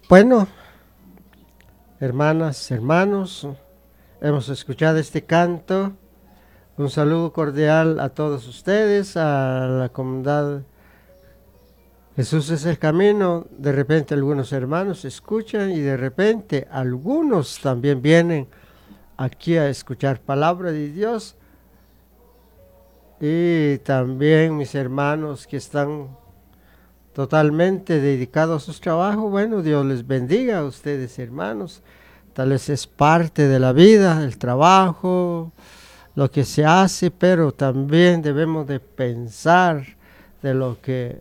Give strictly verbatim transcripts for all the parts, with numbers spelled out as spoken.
Bueno, hermanas, hermanos, hemos escuchado este canto. Un saludo cordial a todos ustedes, a la comunidad Jesús es el camino. De repente algunos hermanos escuchan y de repente algunos también vienen aquí a escuchar palabra de Dios. Y también mis hermanos que están totalmente dedicados a sus trabajos. Bueno, Dios les bendiga a ustedes, hermanos. Tal vez es parte de la vida, el trabajo, lo que se hace, pero también debemos de pensar de lo que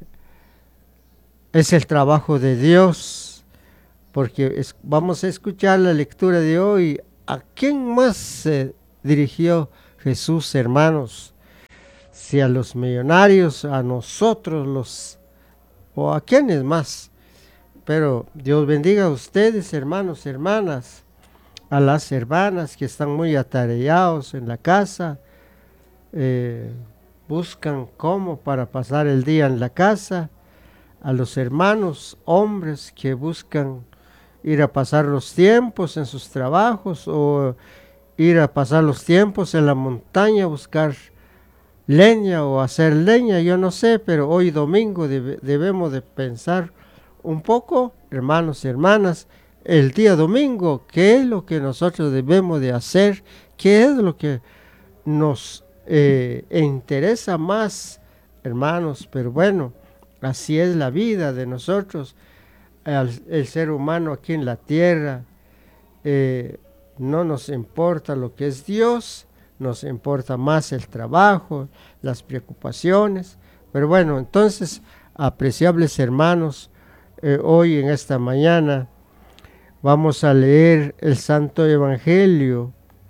es el trabajo de Dios, porque es, vamos a escuchar la lectura de hoy. ¿A quién más se dirigió Jesús, hermanos? Si a los millonarios, a nosotros los, o a quiénes más. Pero Dios bendiga a ustedes, hermanos, hermanas, a las hermanas que están muy atareados en la casa, eh, buscan cómo para pasar el día en la casa, a los hermanos hombres que buscan ir a pasar los tiempos en sus trabajos o ir a pasar los tiempos en la montaña, buscar leña o hacer leña, yo no sé, pero hoy domingo debe, debemos de pensar un poco, hermanos y hermanas, el día domingo, qué es lo que nosotros debemos de hacer, qué es lo que nos eh, interesa más, hermanos. Pero bueno, así es la vida de nosotros, el, el ser humano aquí en la tierra. Eh, no nos importa lo que es Dios, nos importa más el trabajo, las preocupaciones. Pero bueno, entonces, apreciables hermanos, eh, hoy en esta mañana vamos a leer el Santo Evangelio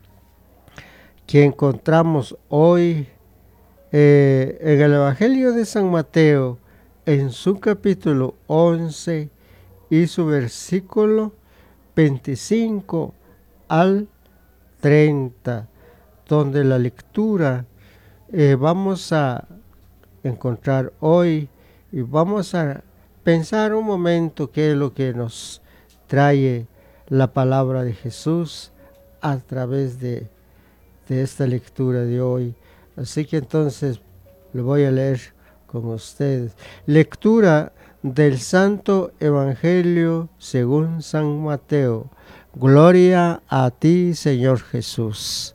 que encontramos hoy eh, en el Evangelio de San Mateo, en su capítulo once y su versículo veinticinco al treinta, donde la lectura eh, vamos a encontrar hoy y vamos a pensar un momento qué es lo que nos trae la palabra de Jesús a través de, de esta lectura de hoy. Así que entonces lo voy a leer con ustedes. Lectura del Santo Evangelio según San Mateo. Gloria a ti, Señor Jesús.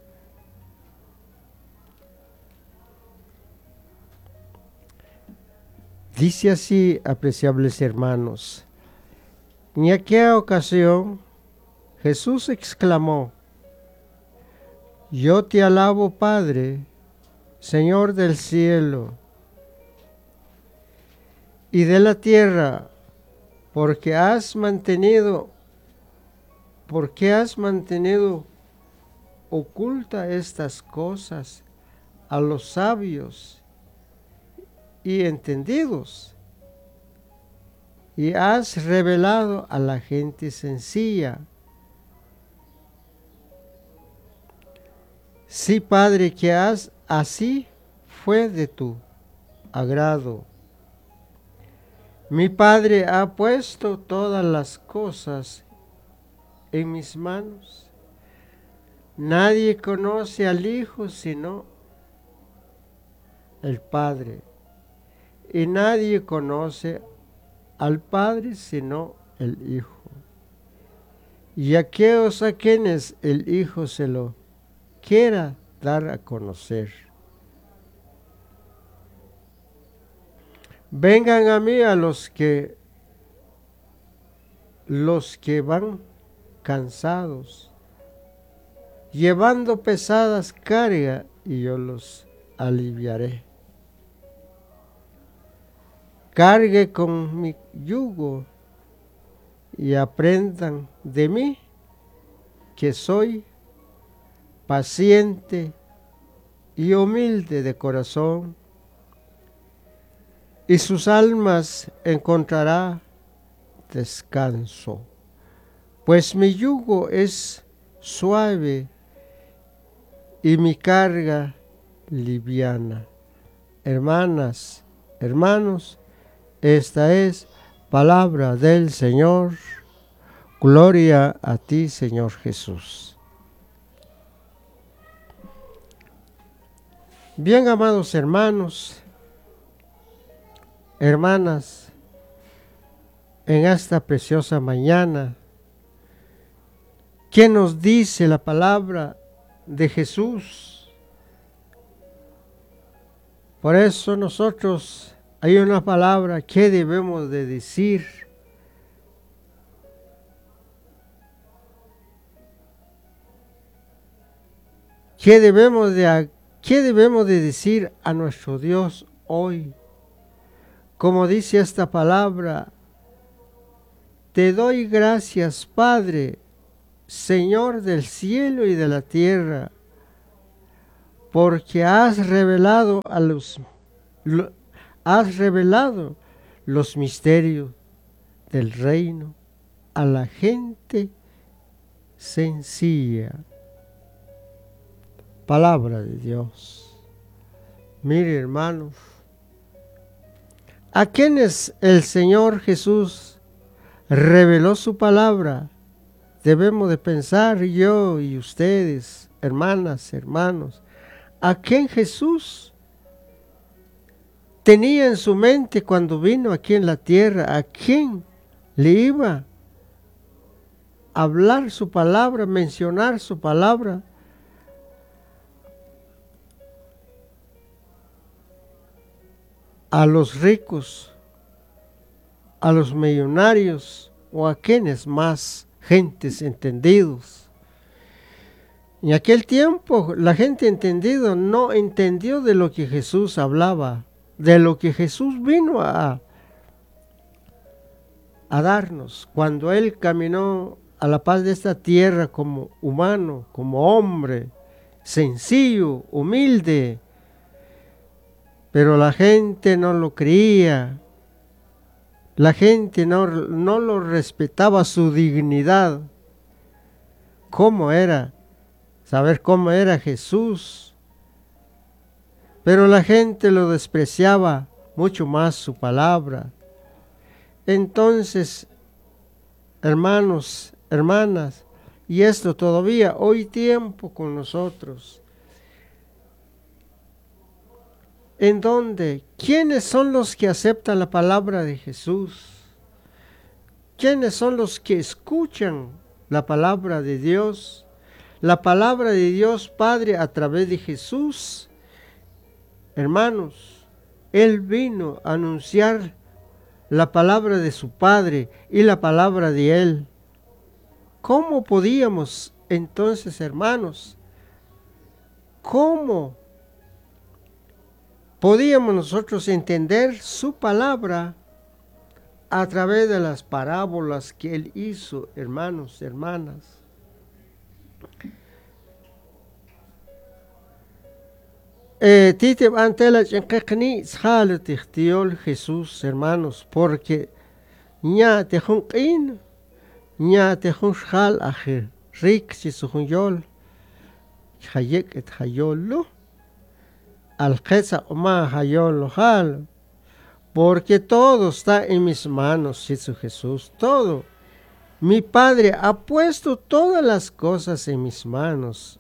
Dice así, apreciables hermanos: en aquella ocasión Jesús exclamó: yo te alabo, Padre, Señor del cielo y de la tierra, porque has mantenido, porque has mantenido oculta estas cosas a los sabios y entendidos, y has revelado a la gente sencilla. Sí, Padre, que has, así fue de tu agrado. Mi Padre ha puesto todas las cosas en mis manos. Nadie conoce al Hijo sino el Padre, y nadie conoce al Padre sino el Hijo, y aquellos a quienes el Hijo se lo quiera dar a conocer. Vengan a mí a los que los que van cansados, llevando pesadas cargas, y yo los aliviaré. Cargue con mi yugo y aprendan de mí, que soy paciente y humilde de corazón, y sus almas encontrará descanso, pues mi yugo es suave y mi carga liviana. Hermanas, hermanos, esta es palabra del Señor. Gloria a ti, Señor Jesús. Bien, amados hermanos, hermanas, en esta preciosa mañana, ¿qué nos dice la palabra de Jesús? Por eso nosotros hay una palabra que debemos de decir. ¿Qué debemos de, qué debemos de decir a nuestro Dios hoy? Como dice esta palabra, te doy gracias, Padre, Señor del cielo y de la tierra, porque has revelado a los lo, has revelado los misterios del reino a la gente sencilla. Palabra de Dios. Mire, hermanos, a quienes el Señor Jesús reveló su palabra, debemos de pensar yo y ustedes, hermanas, hermanos, a quién Jesús tenía en su mente cuando vino aquí en la tierra, a quién le iba a hablar su palabra, mencionar su palabra. A los ricos, a los millonarios o a quienes más gentes entendidos. En aquel tiempo la gente entendida no entendió de lo que Jesús hablaba, de lo que Jesús vino a, a darnos. Cuando Él caminó a la paz de esta tierra como humano, como hombre, sencillo, humilde, pero la gente no lo creía, la gente no, no lo respetaba su dignidad. ¿Cómo era? Saber cómo era Jesús. Pero la gente lo despreciaba mucho más su palabra. Entonces, hermanos, hermanas, y esto todavía hoy tiempo con nosotros, en donde, ¿quiénes son los que aceptan la palabra de Jesús? ¿Quiénes son los que escuchan la palabra de Dios? La palabra de Dios Padre a través de Jesús. Hermanos, Él vino a anunciar la palabra de su Padre y la palabra de Él. ¿Cómo podíamos entonces, hermanos? ¿Cómo podíamos nosotros entender su palabra a través de las parábolas que Él hizo, hermanos, hermanas? Tite ante la chenqueqni sale tichtiol Jesús, hermanos, porque ña te junqin, ña te junshal aje rik si su junyol, hayek et hayolo, al qesa oma hayolo hal, porque todo está en mis manos, dice Jesús, todo. Mi Padre ha puesto todas las cosas en mis manos.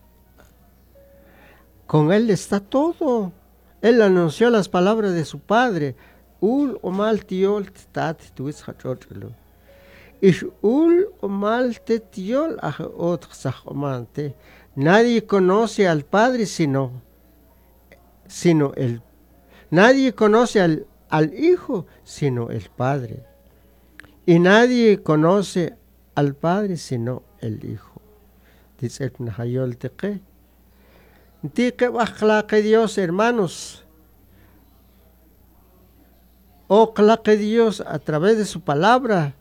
Con Él está todo. Él anunció las palabras de su Padre. Ul o mal tiol tat tuis hachotlo. Ish ul o mal te tiol aje ot sahomante. Nadie conoce al Padre sino, sino el. Nadie conoce al, al Hijo sino el Padre. Y nadie conoce al Padre sino el Hijo. Dice Ibn Hayol Teque. Que Dios, hermanos, o que Dios a través de su palabra,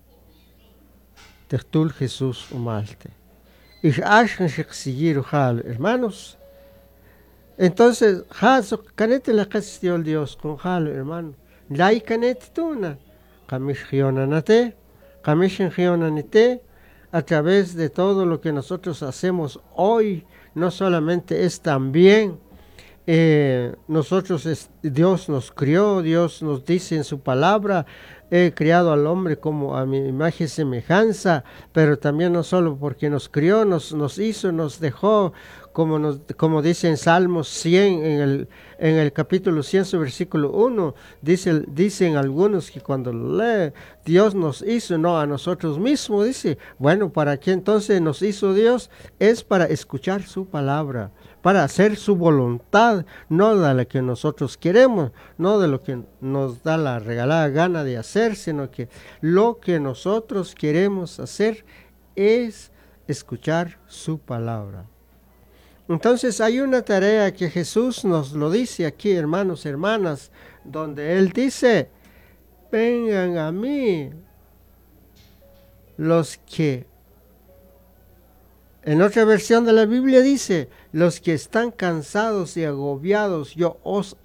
Tehtul Jesús humalte. Y hermanos, entonces, Hazo canete la gestión Dios con Halo, hermano. Lai canete tuna, Kamish Gionanate, Kamish Gionanite, a través de todo lo que nosotros hacemos hoy. No solamente es también eh, nosotros, es- Dios nos crió, Dios nos dice en su palabra, he criado al hombre como a mi imagen y semejanza, pero también no solo porque nos crió, nos, nos hizo, nos dejó, como, nos, como dice en Salmos cien, en el, en el capítulo cien, su versículo uno, dice, dicen algunos que cuando lo lee, Dios nos hizo, no a nosotros mismos, dice, bueno, ¿para qué entonces nos hizo Dios? Es para escuchar su palabra, para hacer su voluntad, no de la que nosotros queremos, no de lo que nos da la regalada gana de hacer, sino que lo que nosotros queremos hacer es escuchar su palabra. Entonces hay una tarea que Jesús nos lo dice aquí, hermanos, hermanas, donde Él dice, vengan a mí los que, en otra versión de la Biblia dice, los que están cansados y agobiados, yo os